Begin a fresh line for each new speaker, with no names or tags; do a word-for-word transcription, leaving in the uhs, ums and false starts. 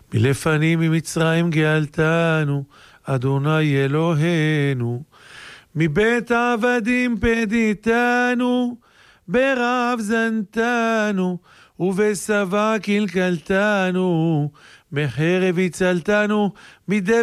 מלפנים ממצרים גאלתנו, אדוני אלוהינו. מבית עבדים פדיתנו, ברעב זנתנו, ובשבע קלקלתנו, מחרב הצלתנו, מדבר